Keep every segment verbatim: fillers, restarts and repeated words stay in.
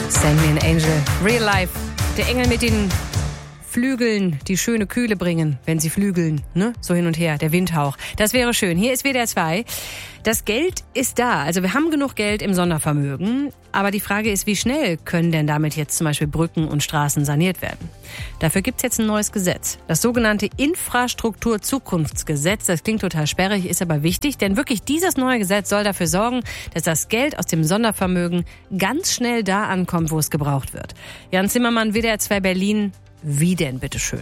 Send me an angel, real life. Der Engel mit den Flügeln, die schöne Kühle bringen, wenn sie flügeln, ne? So hin und her, der Windhauch. Das wäre schön. Hier ist W D R zwei. Das Geld ist da. Also wir haben genug Geld im Sondervermögen. Aber die Frage ist, wie schnell können denn damit jetzt zum Beispiel Brücken und Straßen saniert werden? Dafür gibt's jetzt ein neues Gesetz. Das sogenannte Infrastrukturzukunftsgesetz. Das klingt total sperrig, ist aber wichtig. Denn wirklich dieses neue Gesetz soll dafür sorgen, dass das Geld aus dem Sondervermögen ganz schnell da ankommt, wo es gebraucht wird. Jan Zimmermann, W D R zwei Berlin. Wie denn, bitteschön?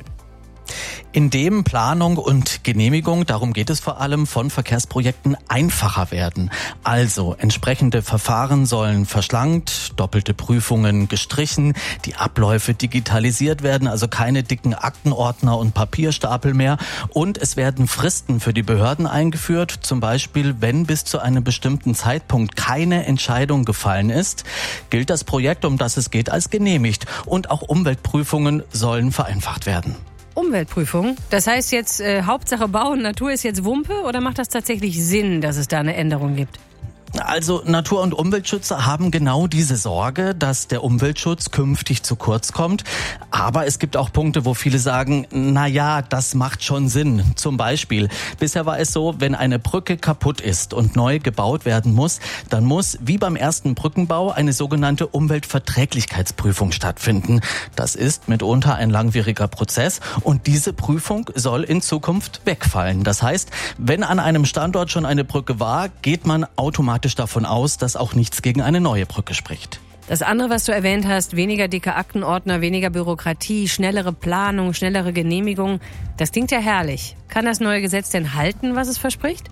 Indem Planung und Genehmigung, darum geht es vor allem, von Verkehrsprojekten einfacher werden. Also entsprechende Verfahren sollen verschlankt, doppelte Prüfungen gestrichen, die Abläufe digitalisiert werden, also keine dicken Aktenordner und Papierstapel mehr. Und es werden Fristen für die Behörden eingeführt, zum Beispiel, wenn bis zu einem bestimmten Zeitpunkt keine Entscheidung gefallen ist, gilt das Projekt, um das es geht, als genehmigt. Und auch Umweltprüfungen sollen vereinfacht werden. Umweltprüfung? Das heißt jetzt äh, Hauptsache Bau und Natur ist jetzt Wumpe oder macht das tatsächlich Sinn, dass es da eine Änderung gibt? Also Natur- und Umweltschützer haben genau diese Sorge, dass der Umweltschutz künftig zu kurz kommt. Aber es gibt auch Punkte, wo viele sagen, na ja, das macht schon Sinn. Zum Beispiel, bisher war es so, wenn eine Brücke kaputt ist und neu gebaut werden muss, dann muss, wie beim ersten Brückenbau, eine sogenannte Umweltverträglichkeitsprüfung stattfinden. Das ist mitunter ein langwieriger Prozess und diese Prüfung soll in Zukunft wegfallen. Das heißt, wenn an einem Standort schon eine Brücke war, geht man automatisch davon aus, dass auch nichts gegen eine neue Brücke spricht. Das andere, was du erwähnt hast, weniger dicke Aktenordner, weniger Bürokratie, schnellere Planung, schnellere Genehmigung, das klingt ja herrlich. Kann das neue Gesetz denn halten, was es verspricht?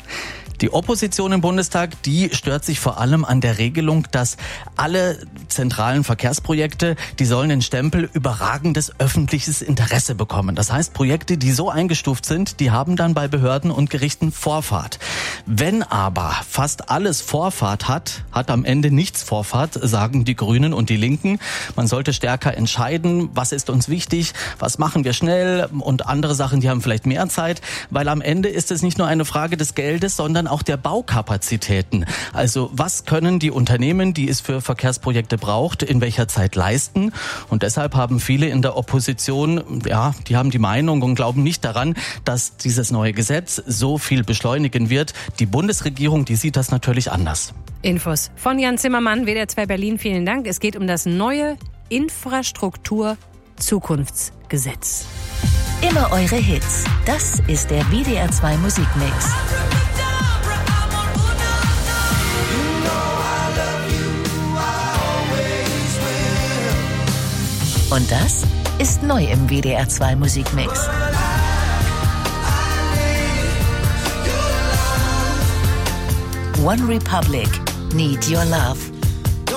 Die Opposition im Bundestag, die stört sich vor allem an der Regelung, dass alle zentralen Verkehrsprojekte, die sollen den Stempel überragendes öffentliches Interesse bekommen. Das heißt, Projekte, die so eingestuft sind, die haben dann bei Behörden und Gerichten Vorfahrt. Wenn aber fast alles Vorfahrt hat, hat am Ende nichts Vorfahrt, sagen die Grünen und die Linken. Man sollte stärker entscheiden, was ist uns wichtig, was machen wir schnell und andere Sachen, die haben vielleicht mehr Zeit, weil am Ende ist es nicht nur eine Frage des Geldes, sondern auch der Baukapazitäten. Also was können die Unternehmen, die es für Verkehrsprojekte braucht, in welcher Zeit leisten? Und deshalb haben viele in der Opposition, ja, die haben die Meinung und glauben nicht daran, dass dieses neue Gesetz so viel beschleunigen wird. Die Bundesregierung, die sieht das natürlich anders. Infos von Jan Zimmermann, W D R zwei Berlin. Vielen Dank. Es geht um das neue Infrastrukturzukunftsgesetz. Immer eure Hits. Das ist der W D R zwei Musikmix. Und das ist neu im W D R zwei Musikmix. One Republic, Need Your Love.